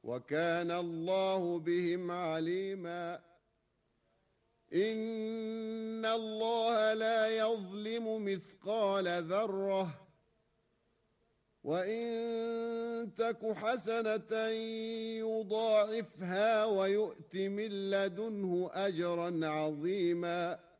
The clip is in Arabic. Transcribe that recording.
وكان الله بهم عليما. إن الله لا يظلم مثقال ذرة وإن تك حسنة يضاعفها ويؤت من لدنه أجرا عظيما.